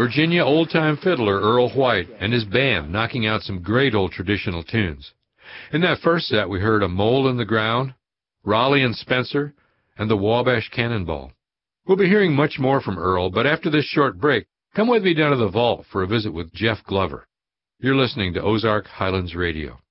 Virginia old-time fiddler Earl White and his band knocking out some great old traditional tunes. In that first set, we heard A Mole in the Ground, Raleigh and Spencer, and the Wabash Cannonball. We'll be hearing much more from Earl, but after this short break, come with me down to the vault for a visit with Jeff Glover. You're listening to Ozark Highlands Radio.